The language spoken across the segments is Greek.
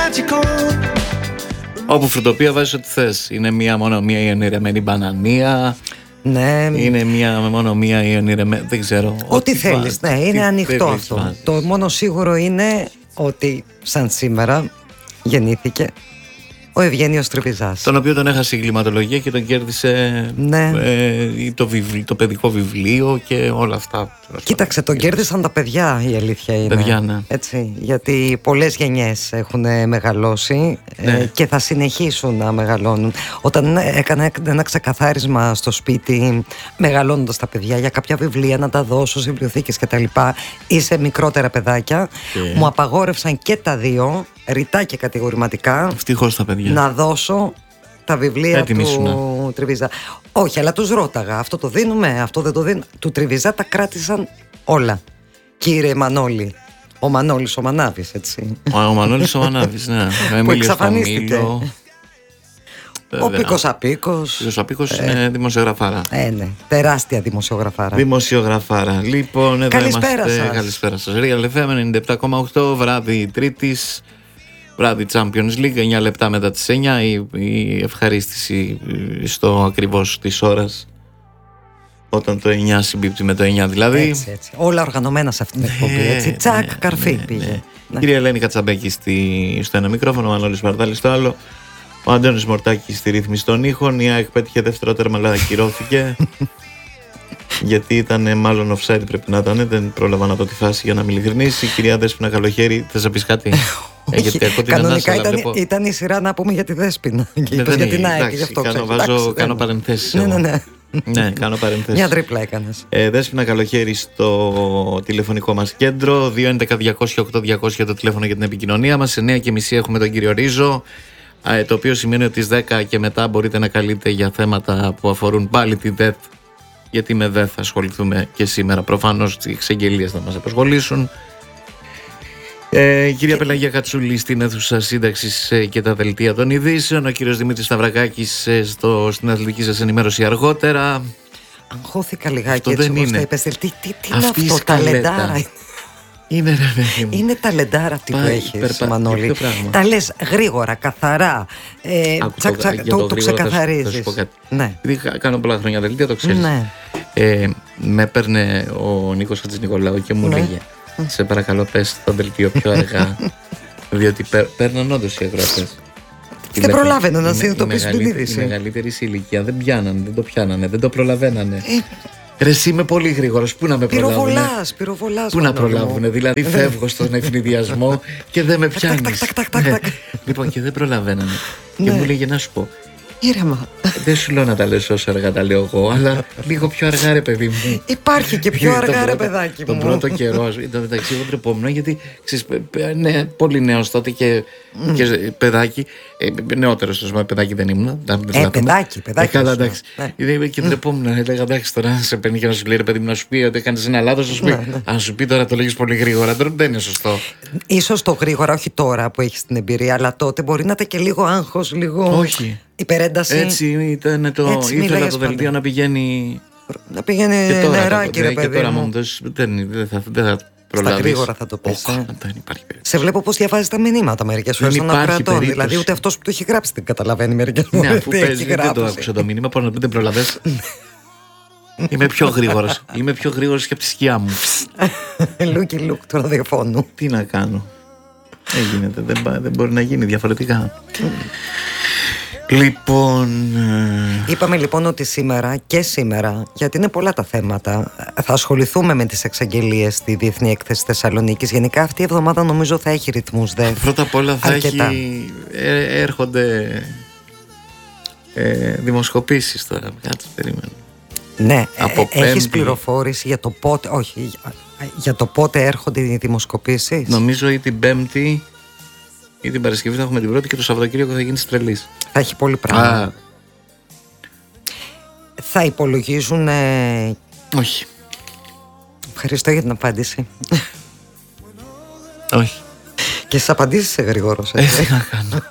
Όπου φρουτοπία βάζεις ό,τι θες. Είναι μόνο μία η ονειρεμένη μπανανία. Ναι. Είναι μόνο μία η ονειρεμένη. Δεν ξέρω. Ό,τι θέλεις. Ναι, είναι ανοιχτό αυτό. Βάζεις. Το μόνο σίγουρο είναι ότι σαν σήμερα γεννήθηκε ο Ευγένιος Τριβιζάς, τον οποίο τον έχασε η εγκληματολογία και τον κέρδισε το παιδικό βιβλίο και όλα αυτά. Κοίταξε, τον κέρδισαν τα παιδιά, η αλήθεια είναι. Παιδιά, ναι. Έτσι, γιατί πολλές γενιές έχουν μεγαλώσει, ναι, και θα συνεχίσουν να μεγαλώνουν. Όταν έκανα ένα ξεκαθάρισμα στο σπίτι, μεγαλώνοντας τα παιδιά, για κάποια βιβλία να τα δώσω σε βιβλιοθήκες κτλ., ή σε μικρότερα παιδάκια, μου απαγόρευσαν και τα δύο, ρητά και κατηγορηματικά, ευτυχώς τα παιδιά, να δώσω τα βιβλία του Τριβιζά. Όχι, αλλά τους ρώταγα, αυτό το δίνουμε, αυτό δεν το δίνουμε. Του Τριβιζά τα κράτησαν όλα. Κύριε Μανώλη. Ο Μανώλης ο Μανάβης, έτσι. Ο Μανώλης ο Μανάβης, ναι. Που εξαφανίστηκε. Ο Πίκος Απίκος. Ο Πίκος Απίκος είναι δημοσιογραφάρα. Ναι, τεράστια δημοσιογραφάρα. Δημοσιογραφάρα. Λοιπόν, εδώ καλησπέρα είμαστε. σας. Καλησπέρα σας. Real FM 97,8, βράδυ Τρίτης. Βράδυ Champions League, 9 λεπτά μετά τις 9. Η ευχαρίστηση στο ακριβώς της ώρας, όταν το 9 συμπίπτει με το 9 δηλαδή. Έτσι. Όλα οργανωμένα σε αυτήν την εκπομπή, έτσι. Τσακ, καρφί πήγε. Ναι. Κυρία Ελένη Κατσαμπέκη στο ένα μικρόφωνο, ο Μανώλης Βαρδάλης στο άλλο, ο Αντώνης Μορτάκης στη ρύθμιση των ήχων. Η ΑΕΚ πέτυχε δεύτερο τέρμα, αλλά ακυρώθηκε. Γιατί ήταν μάλλον offside, πρέπει να ήταν. Δεν πρόλαβα να δω τη φάση, για να είμαι ειλικρινής. Η κυρία Δέσποινα Καλοχέρη, θες να πεις κάτι? Κανονικά ήταν η σειρά να πούμε για τη Δέσποινα. Και είπες για την ΑΕΚ, γι' αυτό κάνω παρενθέσεις. Ναι, κάνω παρενθέσεις. Μια τρίπλα έκανες. Δέσποινα Καλοχέρη στο τηλεφωνικό μας κέντρο, 211-200-8200 το τηλέφωνο για την επικοινωνία μας. Σε 9:30 έχουμε τον κύριο Ρίζο, το οποίο σημαίνει ότι στις 10 και μετά μπορείτε να καλείτε για θέματα που αφορούν πάλι τη ΔΕΘ, γιατί με ΔΕΘ θα ασχοληθούμε και σήμερα. Προφανώς οι εξαγγελίες θα μας απασχολήσουν. Κυρία Πελαγία Κατσούλη στην αίθουσα σύνταξης και τα δελτία των ειδήσεων. Ο κύριος Δημήτρης Σταυρακάκης στην αθλητική σας ενημέρωση αργότερα. Αγχώθηκα λιγάκι, έτσι όπως τα είπες. Τι είναι αυτό, ταλεντάρα. Είναι ταλεντάρα αυτή που έχεις, Μανώλη. Τα λες γρήγορα, καθαρά. Το ξεκαθαρίζεις. Κάνω πολλά χρόνια δελτία, το ξέρεις. Με έπαιρνε ο Νίκος Χατζηνικολάου και μου λέγε, σε παρακαλώ πες το δελτίο πιο αργά, διότι παίρναν όντως οι εγγραφές. Δεν προλάβαιναν να συνειδητοποιήσουν την είδηση. Οι μεγαλύτεροι σε ηλικία δεν το προλαβαίνανε. Ρε, εσύ είμαι πολύ γρήγορος. Πού να με προλάβουνε? Πυροβολάς. Πού να προλάβουνε? Δηλαδή φεύγω στον ευνηδιασμό και δεν με πιάνεις. Λοιπόν, και δεν προλαβαίνανε. Και μου λέγε να σου πω, ήρεμα. Δεν σου λέω να τα λες όσο αργά τα λέω εγώ, αλλά λίγο πιο αργά, ρε παιδί μου. Υπάρχει και πιο αργά, ρε παιδάκι μου. Τον πρώτο καιρό, ήταν μεταξύ εγώ τρεπόμουν, γιατί ξέρεις, ναι, πολύ νέος τότε και παιδάκι. Νεότερος, ας πούμε, παιδάκι δεν ήμουν. Παιδάκι. Καλά, εντάξει. Και τρεπόμουν, έλεγα εντάξει, τώρα σε παίρνει και να σου λέει, ρε παιδί μου, να σου πει ότι έκανες ένα λάθος. Αν σου πει τώρα το λέγεις πολύ γρήγορα, τώρα δεν είναι σωστό. Ίσως το γρήγορα, όχι τώρα που έχεις την εμπειρία, αλλά τότε μπορεί να ήταν και λίγο άγχος, λίγο. Όχι. Υπερένταση. Έτσι ήταν το. Ήθελα το δελτίο να πηγαίνει. Να πηγαίνει νεράκι, ρε παιδί. Και τώρα μου δεν θα προλάβεις. Στα γρήγορα θα το πεις. Δεν υπάρχει περίπτωση. Σε βλέπω πως διαβάζεις τα μηνύματα μερικές φορές των ακροατών. Δηλαδή ούτε αυτός που το έχει γράψει δεν καταλαβαίνει μερικές φορές. Ναι, αφού παίζει, δεν το άκουσα το μήνυμα. Πώς να πείτε, προλαβες. Είμαι πιο γρήγορος. Είμαι πιο γρήγορος και από τη σκιά μου. Λούκι του ραδιοφώνου. Τι να κάνω. Δεν γίνεται. Δεν μπορεί να γίνει διαφορετικά. Λοιπόν, είπαμε λοιπόν ότι σήμερα, γιατί είναι πολλά τα θέματα, θα ασχοληθούμε με τις εξαγγελίες στη Διεθνή Έκθεση Θεσσαλονίκης. Γενικά αυτή η εβδομάδα νομίζω θα έχει ρυθμούς πρώτα απ' όλα θα έρχονται δημοσκοπήσεις τώρα. Κάτσε, περίμενε. Ναι, έχεις πληροφόρηση για το πότε, για το πότε έρχονται οι δημοσκοπήσεις? Νομίζω ή την Πέμπτη ή την Παρασκευή θα έχουμε την πρώτη και το Σαββατοκύριακο θα γίνει τρελής. Θα έχει πολύ πράγμα. Θα υπολογίζουν. Όχι. Ευχαριστώ για την απάντηση. Όχι. Και στις απαντήσεις είσαι γρήγορος. Τι να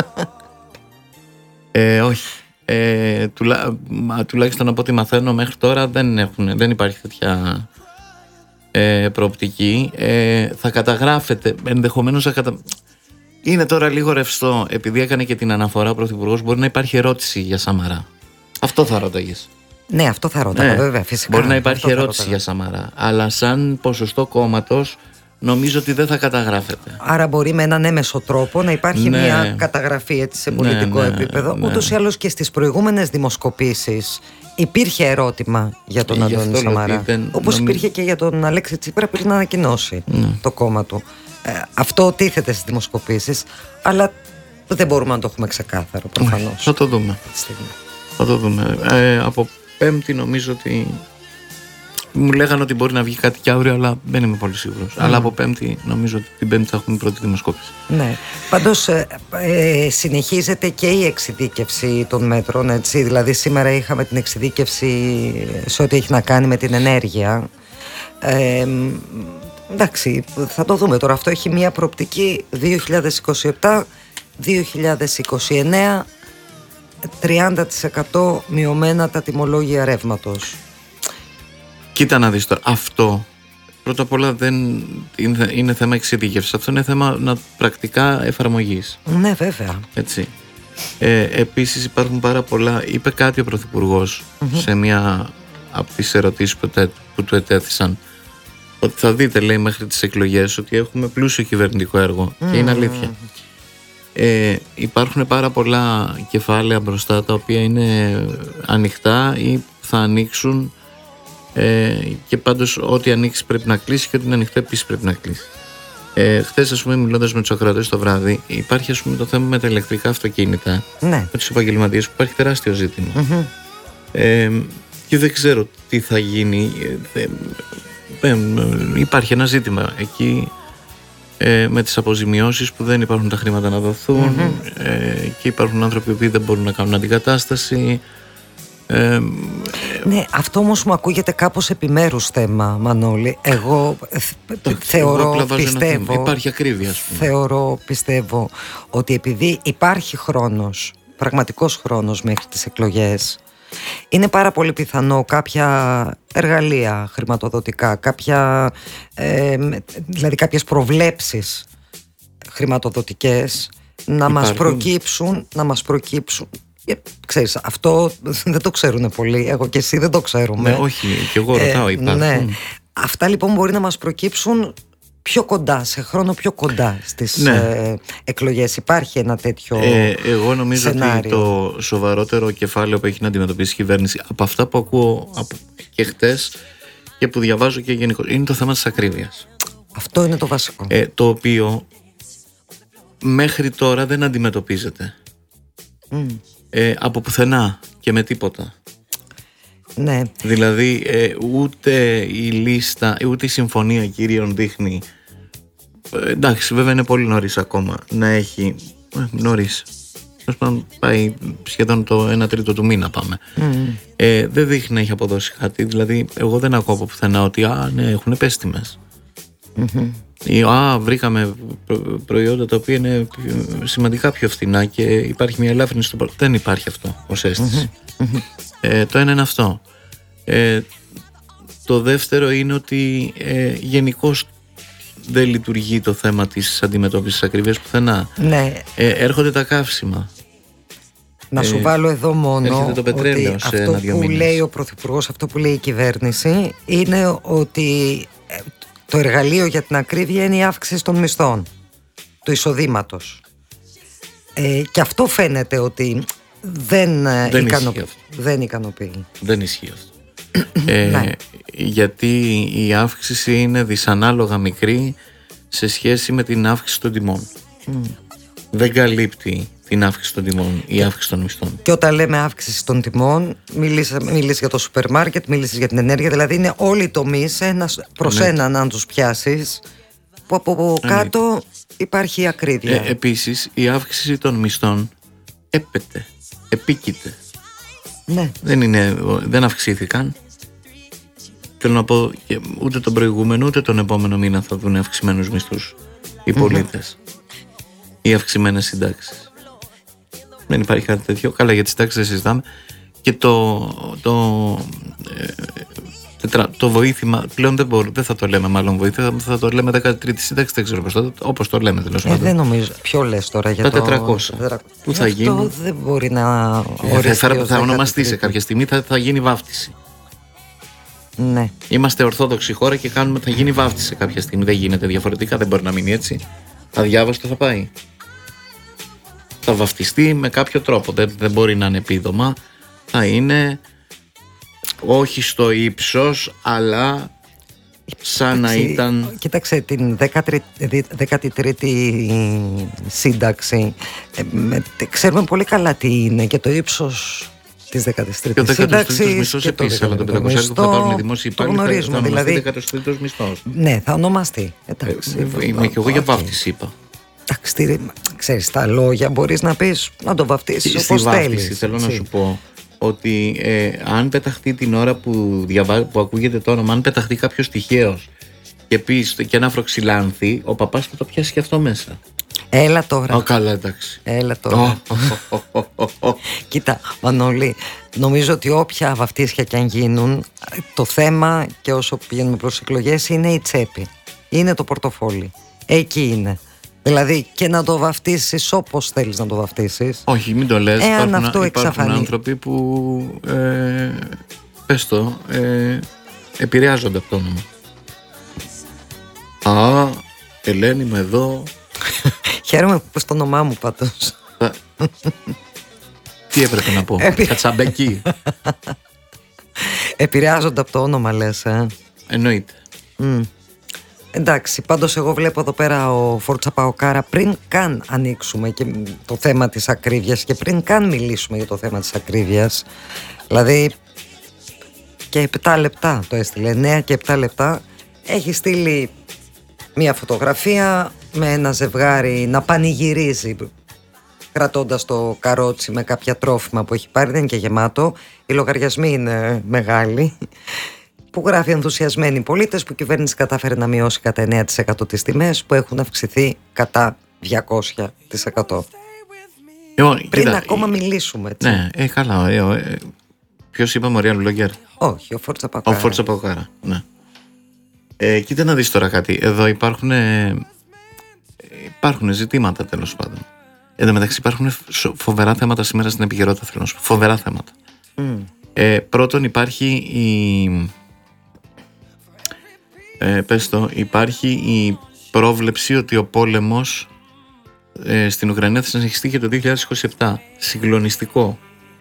κάνω. Όχι. Τουλάχιστον από ό,τι μαθαίνω μέχρι τώρα δεν υπάρχει τέτοια προοπτική. Θα καταγράφεται, ενδεχομένως Είναι τώρα λίγο ρευστό, επειδή έκανε και την αναφορά ο Πρωθυπουργός, μπορεί να υπάρχει ερώτηση για Σαμαρά. Αυτό θα ρώταγες. Ναι, αυτό θα ρώταγα, βέβαια, φυσικά. Μπορεί να υπάρχει ερώτηση για Σαμαρά, αλλά σαν ποσοστό κόμματος νομίζω ότι δεν θα καταγράφεται. Άρα μπορεί με έναν έμεσο τρόπο να υπάρχει μια καταγραφή έτσι, σε πολιτικό επίπεδο. Ούτως ή άλλως και στις προηγούμενες δημοσκοπήσεις υπήρχε ερώτημα για τον Αντώνη Σαμαρά. Όπως υπήρχε και για τον Αλέξη Τσίπρα πριν να ανακοινώσει το κόμμα του. Αυτό τίθεται στις δημοσκοπήσεις, αλλά δεν μπορούμε να το έχουμε ξεκάθαρο προφανώς. Θα το δούμε. Θα το δούμε. Από Πέμπτη νομίζω ότι μου λέγανε ότι μπορεί να βγει κάτι κι αύριο, αλλά δεν είμαι πολύ σίγουρος. Αλλά από Πέμπτη νομίζω ότι την Πέμπτη θα έχουμε πρώτη δημοσκόπηση. Ναι. Πάντως συνεχίζεται και η εξειδίκευση των μέτρων, έτσι. Δηλαδή σήμερα είχαμε την εξειδίκευση σε ό,τι έχει να κάνει με την ενέργεια. Εντάξει, θα το δούμε τώρα. Αυτό έχει μια προοπτική 2027-2029, 30% μειωμένα τα τιμολόγια ρεύματος. Κοίτα να δεις τώρα, αυτό πρώτα απ' όλα δεν είναι θέμα εξειδίκευσης. Αυτό είναι θέμα πρακτικά εφαρμογής. Ναι, βέβαια. Έτσι. Επίσης υπάρχουν πάρα πολλά. Είπε κάτι ο Πρωθυπουργός σε μια από τις ερωτήσεις που του ετέθησαν, ότι θα δείτε, λέει, μέχρι τις εκλογές ότι έχουμε πλούσιο κυβερνητικό έργο. Και είναι αλήθεια. Υπάρχουν πάρα πολλά κεφάλαια μπροστά τα οποία είναι ανοιχτά ή θα ανοίξουν, και πάντως ό,τι ανοίξει πρέπει να κλείσει και ό,τι είναι ανοιχτό επίσης πρέπει να κλείσει. Χθες, ας πούμε, μιλώντας με τους ακροατές το βράδυ, υπάρχει, ας πούμε, το θέμα με τα ηλεκτρικά αυτοκίνητα, με τους επαγγελματίες, που υπάρχει τεράστιο ζήτημα. Και δεν ξέρω τι θα γίνει. Υπάρχει ένα ζήτημα εκεί με τις αποζημιώσεις που δεν υπάρχουν τα χρήματα να δοθούν, και υπάρχουν άνθρωποι που δεν μπορούν να κάνουν αντικατάσταση. Ναι, αυτό όμως μου ακούγεται κάπως επιμέρους θέμα, Μανώλη. Εγώ πιστεύω, υπάρχει ακρίβεια, ας πούμε. Πιστεύω ότι επειδή υπάρχει χρόνος, πραγματικός χρόνος μέχρι τις εκλογές, είναι πάρα πολύ πιθανό κάποια εργαλεία χρηματοδοτικά, δηλαδή κάποιες προβλέψεις χρηματοδοτικές να μας προκύψουν. Ξέρεις, αυτό δεν το ξέρουν πολλοί. Εγώ και εσύ δεν το ξέρουμε. Ναι, όχι, και εγώ ρωτάω, υπάρχουν. Ναι. Αυτά λοιπόν μπορεί να μας προκύψουν πιο κοντά, σε χρόνο πιο κοντά στις εκλογές. Υπάρχει ένα τέτοιο εγώ νομίζω σενάριο. Ότι το σοβαρότερο κεφάλαιο που έχει να αντιμετωπίσει η κυβέρνηση, από αυτά που ακούω και χτες και που διαβάζω και γενικώς, είναι το θέμα της ακρίβειας. Αυτό είναι το βασικό. Το οποίο μέχρι τώρα δεν αντιμετωπίζεται. Από πουθενά και με τίποτα. Ναι. Δηλαδή ούτε η λίστα, ούτε η συμφωνία κυρίων δείχνει. Εντάξει, βέβαια είναι πολύ νωρίς ακόμα να έχει. Νωρίς. Πάει σχεδόν το 1/3 του μήνα πάμε. Δεν δείχνει να έχει αποδώσει κάτι. Δηλαδή εγώ δεν ακούω από πουθενά ότι έχουν πέσει τιμές. Ή βρήκαμε προϊόντα τα οποία είναι σημαντικά πιο φθηνά και υπάρχει μια ελάφρυνση στο πρώτο. Δεν υπάρχει αυτό ως αίσθηση. Το ένα είναι αυτό. Το δεύτερο είναι ότι γενικώς δεν λειτουργεί το θέμα της αντιμετώπισης ακρίβειας πουθενά. Ναι. Έρχονται τα καύσιμα. Να σου βάλω εδώ μόνο το πετρέλαιο ότι αυτό που λέει ο Πρωθυπουργός, αυτό που λέει η κυβέρνηση, είναι ότι το εργαλείο για την ακρίβεια είναι η αύξηση των μισθών, του εισοδήματος. Και αυτό φαίνεται ότι δεν ικανοποιεί. Δεν ισχύει αυτό. Γιατί η αύξηση είναι δυσανάλογα μικρή σε σχέση με την αύξηση των τιμών. Δεν καλύπτει την αύξηση των τιμών, η αύξηση των μισθών. Και όταν λέμε αύξηση των τιμών, μίλησε για το σούπερ μάρκετ, μίλησε για την ενέργεια, δηλαδή είναι όλοι οι τομείς ένας προς έναν, αν τους πιάσεις, που από κάτω υπάρχει ακρίβεια. Επίσης, η αύξηση των μισθών επίκειται. Ναι. Δεν αυξήθηκαν. Θέλω να πω, ούτε τον προηγούμενο ούτε τον επόμενο μήνα θα δουν αυξημένους μισθούς οι πολίτες ή αυξημένες συντάξεις. Δεν υπάρχει κάτι τέτοιο. Καλά, για τις συντάξεις δεν συζητάμε. Και Το βοήθημα πλέον δεν θα το λέμε μάλλον βοήθεια, θα το λέμε 13η σύνταξη, δεν ξέρω όπως το λέμε τέλος πάντων. Δεν νομίζω. Ποιο λες τώρα για το 400? Πού θα γίνει? Αυτό δεν μπορεί να οριστεί. Θα ονομαστεί σε κάποια στιγμή, θα γίνει βάφτιση. Ναι. Είμαστε ορθόδοξη χώρα και θα γίνει βάφτιση σε κάποια στιγμή. Δεν γίνεται διαφορετικά, δεν μπορεί να μείνει έτσι. Αδιάβαστο θα πάει. Θα βαφτιστεί με κάποιο τρόπο. Δεν μπορεί να είναι επίδομα. Θα είναι όχι στο ύψος, αλλά σαν να ήταν. Κοίταξε, την 13η σύνταξη ξέρουμε πολύ καλά τι είναι και το ύψος της 13ης σύνταξης και το 500 αλλά το 500 που θα πάρουν οι δημόσιοι υπάλληλοι θα ονομαστεί 13ος μισθός. Ναι, θα ονομαστεί. Είμαι και εγώ για βάφτιση είπα. Εντάξει, ξέρεις, τα λόγια μπορείς να πεις να το βαφτίσεις όπως θέλεις. Θέλω να σου πω ότι αν πεταχτεί την ώρα που ακούγεται το όνομα, αν πεταχτεί κάποιος τυχαίος και πεις και ένα αφροξυλάνθη, ο παπάς θα το πιάσει και αυτό μέσα. Έλα τώρα. Καλά, εντάξει. Έλα τώρα. Κοίτα, Μανώλη, νομίζω ότι όποια βαφτίσια και αν γίνουν, το θέμα και όσο πηγαίνουμε προς εκλογές είναι η τσέπη. Είναι το πορτοφόλι. Εκεί είναι. Δηλαδή και να το βαφτίσεις όπως θέλεις να το βαφτίσεις. Όχι, μην το λες. Υπάρχουν άνθρωποι που πες το, επηρεάζονται από το όνομα. Ελένη με εδώ. Χαίρομαι που πες το όνομά μου πάντως. Τι έπρεπε να πω? Κατσαμπεκί. Επηρεάζονται από το όνομα λες, Εννοείται. Εντάξει, πάντως εγώ βλέπω εδώ πέρα ο Φόρτσα Παοκάρα, πριν καν ανοίξουμε και το θέμα της ακρίβειας και πριν καν μιλήσουμε για το θέμα της ακρίβειας, δηλαδή και 7 λεπτά το έστειλε, 9 και 7 λεπτά, έχει στείλει μια φωτογραφία με ένα ζευγάρι να πανηγυρίζει κρατώντας το καρότσι με κάποια τρόφιμα που έχει πάρει, δεν είναι και γεμάτο, οι λογαριασμοί είναι μεγάλοι, που γράφει ενθουσιασμένοι πολίτες που η κυβέρνηση κατάφερε να μειώσει κατά 9% τις τιμές που έχουν αυξηθεί κατά 200%. Πριν ακόμα μιλήσουμε, έτσι. Ναι, καλά. Ποιος είπαμε, ο Real Blogger? Όχι, ο Φόρτσα Παοκάρα. Ο Φόρτσα Παοκάρα, ναι. Κοίτα να δεις τώρα κάτι. Εδώ υπάρχουν ζητήματα τέλος πάντων. Εν τω μεταξύ υπάρχουν φοβερά θέματα σήμερα στην επικαιρότητα, θέλω να σου πω. Φοβερά θέματα. Πρώτον υπάρχει υπάρχει η πρόβλεψη ότι ο πόλεμος στην Ουκρανία θα συνεχιστεί και το 2027. Συγκλονιστικό.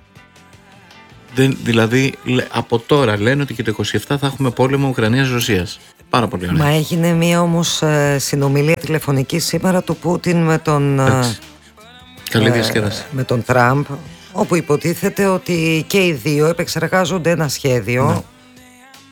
Δηλαδή από τώρα λένε ότι και το 27 θα έχουμε πόλεμο Ουκρανίας-Ρωσίας. Πάρα πολύ ωραία. Μα έγινε μία όμως συνομιλία τηλεφωνική σήμερα του Πούτιν με τον καλή διασκέδαση. Με τον Τραμπ, όπου υποτίθεται ότι και οι δύο επεξεργάζονται ένα σχέδιο